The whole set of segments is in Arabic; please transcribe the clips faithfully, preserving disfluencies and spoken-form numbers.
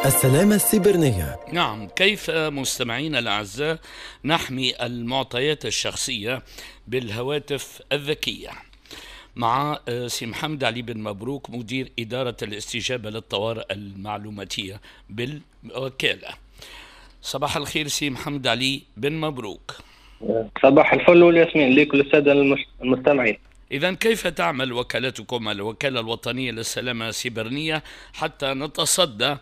السلامة السيبرانية. نعم، كيف مستمعينا الأعزاء نحمي المعطيات الشخصية بالهواتف الذكية؟ مع سي محمد علي بن مبروك، مدير إدارة الاستجابة للطوارئ المعلوماتية بالوكالة. صباح الخير سي محمد علي بن مبروك. صباح الفل والياسمين لكل السادة المستمعين. إذن كيف تعمل وكالتكم الوكالة الوطنية للسلامة السيبرانية حتى نتصدى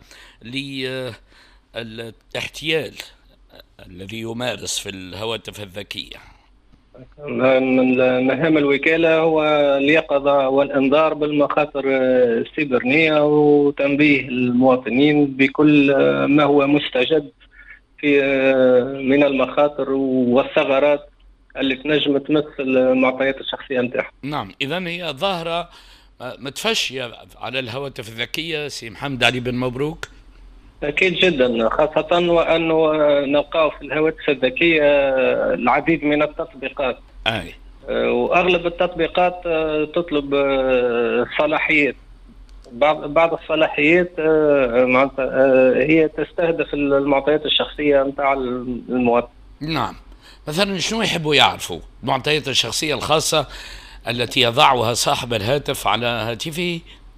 للاحتيال الذي يمارس في الهواتف الذكية؟ من مهام الوكالة هو اليقظة والإنذار بالمخاطر السيبرانية وتنبيه المواطنين بكل ما هو مستجد في من المخاطر والثغرات اللي تنجم تمس المعطيات الشخصية نتاعها. نعم، إذن هي ظاهرة متفشية على الهواتف الذكية سي محمد علي بن مبروك. أكيد جدا، خاصة وأنه نلقاه في الهواتف الذكية العديد من التطبيقات. أي. وأغلب التطبيقات تطلب صلاحيات. بعض بعض الصلاحيات معناتها هي تستهدف المعطيات الشخصية نتاع المواطن. نعم، مثلا شنو يحبوا يعرفوا؟ المعطيات الشخصية الخاصة التي يضعها صاحب الهاتف على هاتفه؟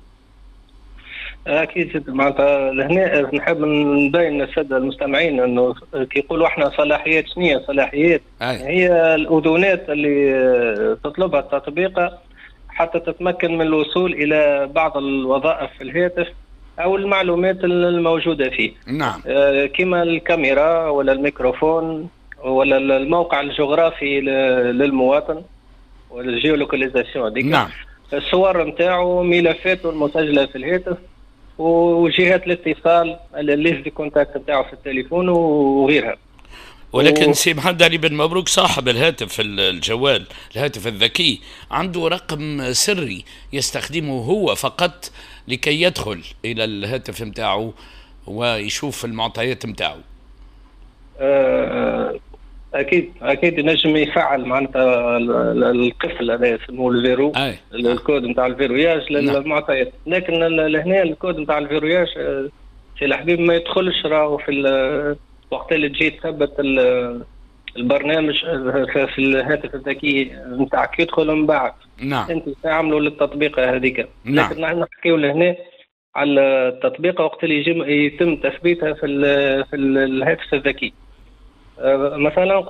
اكيد معناتها لهنا نحب نبين للساده المستمعين انه كي يقولوا احنا صلاحيات، شنو هي صلاحيات؟ هي الاذونات اللي تطلبها التطبيق حتى تتمكن من الوصول الى بعض الوظائف في الهاتف او المعلومات الموجوده فيه. نعم. كما الكاميرا ولا الميكروفون ولا الموقع الجغرافي للمواطن ولا الجيولوكاليزاسيون هذيك. نعم. الصور نتاعو، ملفاته المسجله في الهاتف، وجهات الاتصال، الليست دي كونتاكت نتاعو في التليفون وغيرها. ولكن و... سي محمد علي بن مبروك صاحب الهاتف الجوال الهاتف الذكي عنده رقم سري يستخدمه هو فقط لكي يدخل الى الهاتف نتاعو ويشوف المعطيات نتاعو. أه اكيد اكيد نجم يفعل معناتها القفل هذا يسموه الفيرو، الكود نتاع الفيروياج للمعطيات. لكن لهنا الكود نتاع الفيروياج سي الحبيب ما يدخلش راهو في وقت اللي تجي تثبت البرنامج في الهاتف الذكي نتاعك، يدخل من بعد. نعم. انت تعملوا للتطبيق هذيك. نعم. لكن نحن نحكيو لهنا على التطبيق وقت اللي يتم تثبيتها في في الهاتف الذكي. مثلا